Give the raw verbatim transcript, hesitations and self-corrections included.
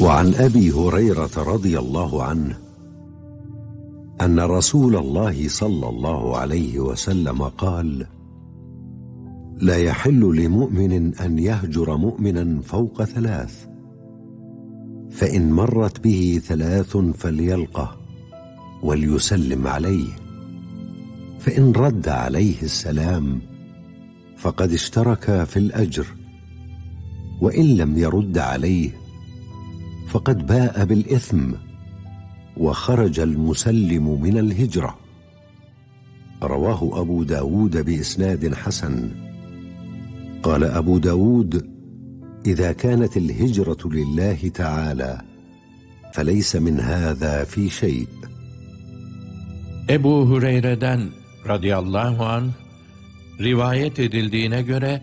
وعن أبي هريرة رضي الله عنه أن رسول الله صلى الله عليه وسلم قال: لا يحل لمؤمن أن يهجر مؤمنا فوق ثلاث، فإن مرت به ثلاث فليلقه وليسلم عليه، فإن رد عليه السلام فقد اشترك في الأجر، وإن لم يرد عليه فقد باء بالإثم وخرج المسلم من الهجرة. رواه أبو داود بإسناد حسن. قال أبو داود: إذا كانت الهجرة لله تعالى فليس من هذا في شيء. Ebu Hureyre'den radıyallahu anh rivayet edildiğine göre